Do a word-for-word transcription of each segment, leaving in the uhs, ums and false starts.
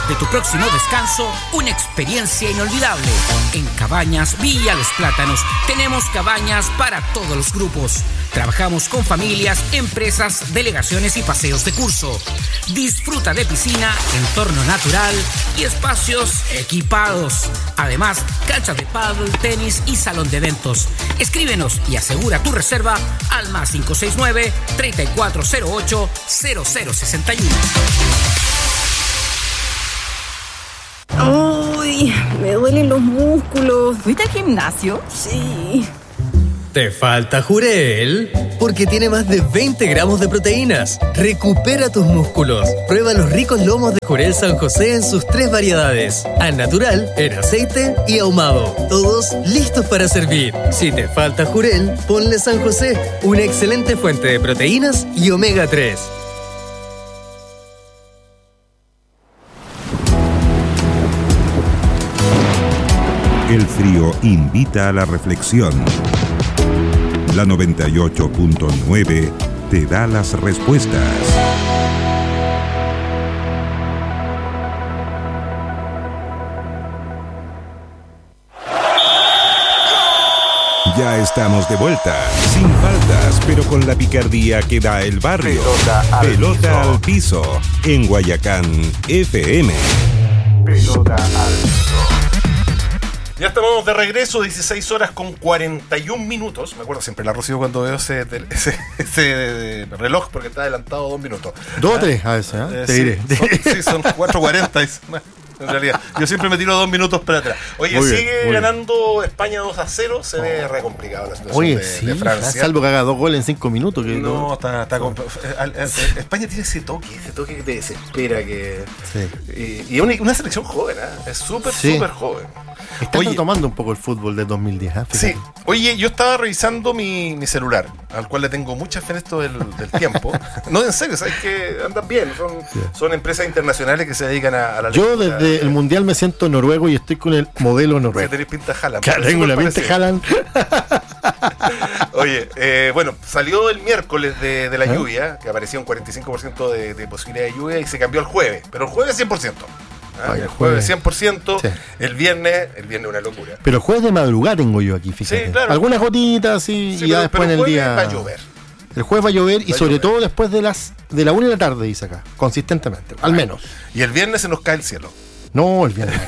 de tu próximo descanso una experiencia inolvidable. En Cabañas Villa Los Plátanos tenemos cabañas para todos los grupos. Trabajamos con familias, empresas, delegaciones y paseos de curso. Disfruta de piscina, entorno natural y espacios equipados. Además, canchas de pádel, tenis y salón de eventos. Escríbenos y asegura tu reserva al más cinco seis nueve, tres cuatro cero ocho, cero cero seis uno. Uy, me duelen los músculos. ¿Fuiste al gimnasio? Sí. ¿Te falta Jurel? Porque tiene más de veinte gramos de proteínas. Recupera tus músculos. Prueba los ricos lomos de Jurel San José en sus tres variedades: al natural, en aceite y ahumado. Todos listos para servir. Si te falta Jurel, ponle San José, una excelente fuente de proteínas y omega tres. El frío invita a la reflexión. La noventa y ocho punto nueve te da las respuestas. Ya estamos de vuelta, sin faltas, pero con la picardía que da el barrio. Pelota al, Pelota piso. al piso, en Guayacán F M. Pelota al piso. Ya estamos de regreso, dieciséis horas con cuarenta y un minutos. Me acuerdo siempre, la Rocío, cuando veo ese, ese, ese reloj, porque está adelantado dos minutos. Dos o tres a veces, ¿eh? Eh, Te sí, diré. Son, sí, son cuatro cuarenta. En realidad, yo siempre me tiro dos minutos para atrás. Oye, muy sigue bien, ganando España dos a cero. Se ve re complicado la situación. Oye, de, sí, de Francia. salvo que haga dos goles en cinco minutos. Que no, no, está, está comp- España tiene ese toque, ese toque que te desespera. Que, sí. Y, y una, una selección joven, ¿eh? Es súper, sí. súper joven. Está Oye, retomando un poco el fútbol de dos mil diez. ¿eh? Sí. Oye, yo estaba revisando mi, mi celular, al cual le tengo mucha fe en esto del, del tiempo. No, en serio, sabes que andan bien. Son, sí. son empresas internacionales que se dedican a, a la Yo lectura. desde el Mundial me siento noruego y estoy con el modelo noruego. Tenés pinta Haaland. Claro, tengo la pinta Haaland. Oye, eh, bueno, salió el miércoles de, de la ¿Eh? lluvia, que aparecía un cuarenta y cinco por ciento de, de posibilidad de lluvia, y se cambió al jueves, pero el jueves cien por ciento. Ah, el jueves cien por ciento, sí. el viernes, el viernes una locura. Pero el jueves de madrugada tengo yo aquí, fíjate. Sí, claro. Algunas gotitas sí, sí, y ya después en el día. Va a llover. El jueves va a llover y va sobre llover. todo después de las de la una de la tarde, dice acá, consistentemente, al menos. Y el viernes se nos cae el cielo. No, el viernes.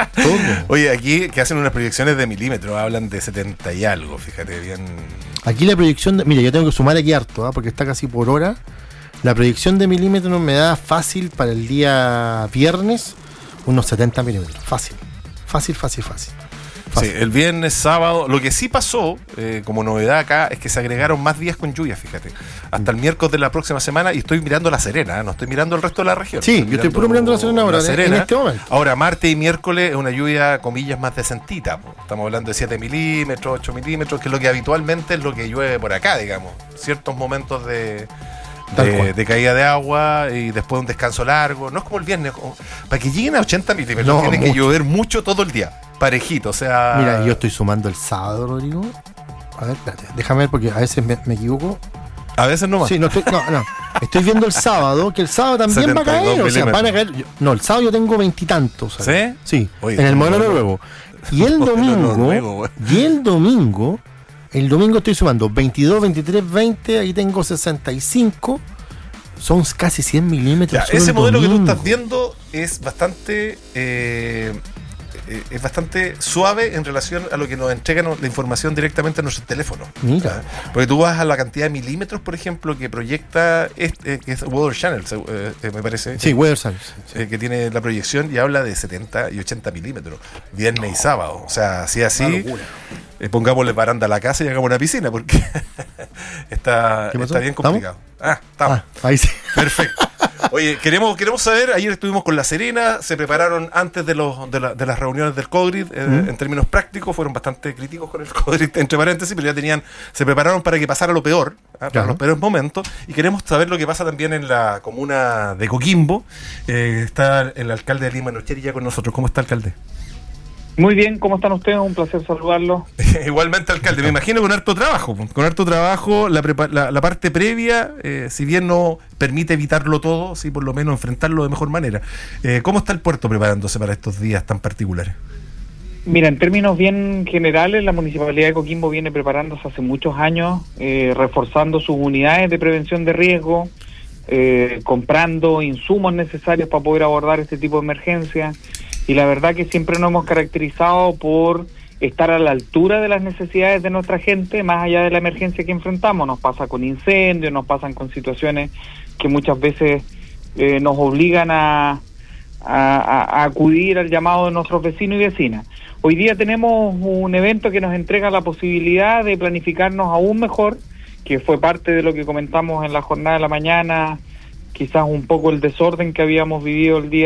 Oye, aquí que hacen unas proyecciones de milímetros, hablan de setenta y algo, fíjate bien. Aquí la proyección, de, mira, yo tengo que sumar aquí harto, ¿eh? Porque está casi por hora. La proyección de milímetros me da fácil para el día viernes unos setenta milímetros. Fácil. Fácil, fácil, fácil. Sí, el viernes, sábado. Lo que sí pasó, eh, como novedad acá, es que se agregaron más días con lluvia, fíjate. Hasta el miércoles de la próxima semana, y estoy mirando La Serena, ¿eh? No estoy mirando el resto de la región. Sí, estoy yo estoy puro mirando La Serena ahora, la Serena. en este momento. Ahora, martes y miércoles es una lluvia, comillas, más decentita. Po. Estamos hablando de siete milímetros, ocho milímetros, que es lo que habitualmente es lo que llueve por acá, digamos. Ciertos momentos de... De, de caída de agua y después un descanso largo. No es como el viernes. Como, para que lleguen a ochenta milímetros no, tiene mucho. que llover mucho todo el día. Parejito, o sea... Mira, yo estoy sumando el sábado, Rodrigo. A ver, espérate, déjame ver porque a veces me, me equivoco. A veces no más. Sí, no, estoy, no, no. Estoy viendo el sábado, que el sábado también va a caer. O sea, van a caer. No, el sábado yo tengo veintitantos. ¿Sí? Sí, Oye, en el modelo noruego. Y el domingo, noruego, y el domingo... El domingo estoy sumando veintidós, veintitrés, veinte, ahí tengo sesenta y cinco, son casi cien milímetros. Ya, ese modelo domingo. que tú estás viendo es bastante eh, eh, es bastante suave en relación a lo que nos entregan la información directamente a nuestro teléfono. Mira. ¿Sabes? Porque tú vas a la cantidad de milímetros, por ejemplo, que proyecta este, que es Weather Channel, eh, eh, me parece. Sí, Weather Channel. Sí. Eh, que tiene la proyección y habla de setenta y ochenta milímetros, viernes y sábado. O sea, así así. Eh, pongámosle baranda a la casa y hagamos una piscina porque está, está bien complicado. ¿Estamos? Ah, estamos. Ah, ahí sí. Perfecto. Oye, queremos queremos saber, ayer estuvimos con La Serena, se prepararon antes de los de, la, de las reuniones del CODRID, eh, ¿Mm? en términos prácticos, fueron bastante críticos con el CODRID, entre paréntesis, pero ya tenían, se prepararon para que pasara lo peor, ¿eh? para claro. los peores momentos, y queremos saber lo que pasa también en la comuna de Coquimbo. Eh, está el alcalde de Lima Nocheri ya con nosotros. ¿Cómo está, alcalde? Muy bien, ¿cómo están ustedes? Un placer saludarlos. Igualmente, alcalde, me imagino con harto trabajo. Con harto trabajo, la, prepa- la, la parte previa, eh, si bien no permite evitarlo todo, sí por lo menos enfrentarlo de mejor manera. Eh, ¿Cómo está el puerto preparándose para estos días tan particulares? Mira, en términos bien generales, la Municipalidad de Coquimbo viene preparándose hace muchos años, eh, reforzando sus unidades de prevención de riesgo, eh, comprando insumos necesarios para poder abordar este tipo de emergencias. Y la verdad que siempre nos hemos caracterizado por estar a la altura de las necesidades de nuestra gente, más allá de la emergencia que enfrentamos. Nos pasa con incendios, nos pasan con situaciones que muchas veces eh, nos obligan a, a, a acudir al llamado de nuestros vecinos y vecinas. Hoy día tenemos un evento que nos entrega la posibilidad de planificarnos aún mejor, que fue parte de lo que comentamos en la jornada de la mañana, quizás un poco el desorden que habíamos vivido el día